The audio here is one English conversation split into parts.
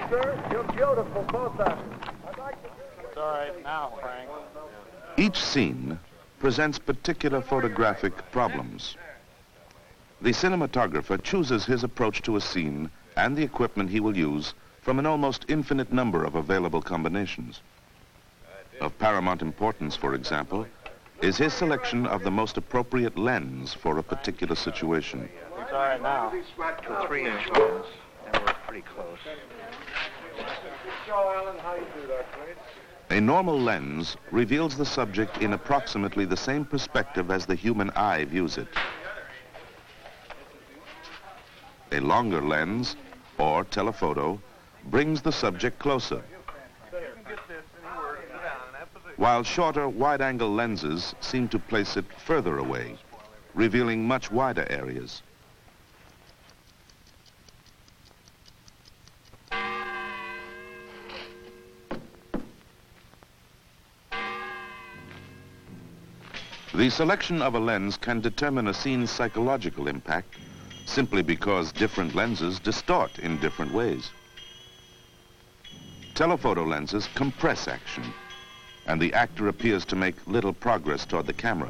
sir. You're beautiful, both of you. It's all right now, Frank. Each scene presents particular photographic problems. The cinematographer chooses his approach to a scene and the equipment he will use from an almost infinite number of available combinations. Of paramount importance, for example, is his selection of the most appropriate lens for a particular situation. It's all right now. To a 3-inch lens, and we're pretty close. Show Alan how you do that, please. A normal lens reveals the subject in approximately the same perspective as the human eye views it. A longer lens, or telephoto, brings the subject closer, while shorter wide-angle lenses seem to place it further away, revealing much wider areas. The selection of a lens can determine a scene's psychological impact simply because different lenses distort in different ways. Telephoto lenses compress action, and the actor appears to make little progress toward the camera.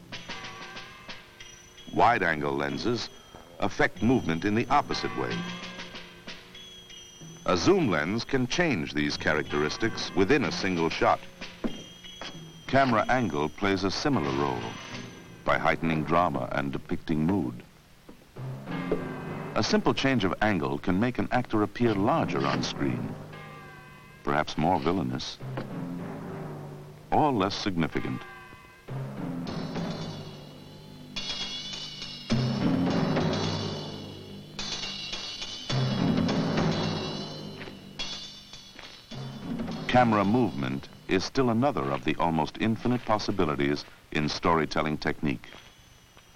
Wide-angle lenses affect movement in the opposite way. A zoom lens can change these characteristics within a single shot. Camera angle plays a similar role by heightening drama and depicting mood. A simple change of angle can make an actor appear larger on screen, perhaps more villainous, or less significant. Camera movement is still another of the almost infinite possibilities in storytelling technique.